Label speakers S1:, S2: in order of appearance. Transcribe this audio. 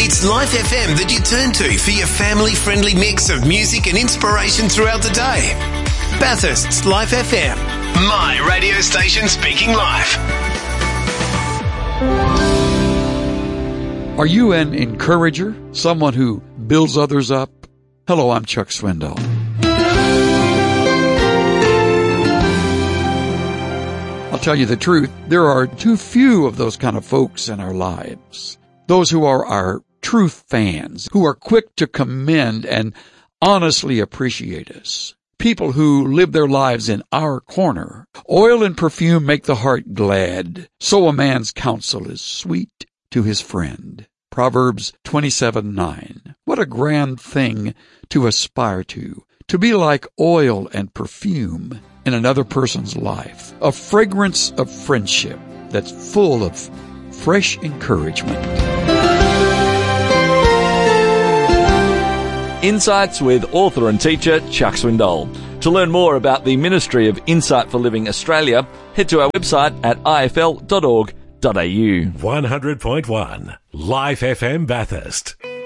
S1: It's Life FM that you turn to for your family-friendly mix of music and inspiration throughout the day. Bathurst's Life FM, my radio station speaking life.
S2: Are you an encourager? Someone who builds others up? Hello, I'm Chuck Swindoll. I'll tell you the truth, there are too few of those kind of folks in our lives. Those who are our truth fans, who are quick to commend and honestly appreciate us. People who live their lives in our corner. Oil and perfume make the heart glad. So a man's counsel is sweet to his friend. Proverbs 27:9. What a grand thing to aspire to be like oil and perfume in another person's life. A fragrance of friendship that's full of fresh encouragement.
S3: Insights with author and teacher Chuck Swindoll. To learn more about the Ministry of Insight for Living Australia, head to our website at ifl.org.au.
S4: 100.1 Life FM Bathurst.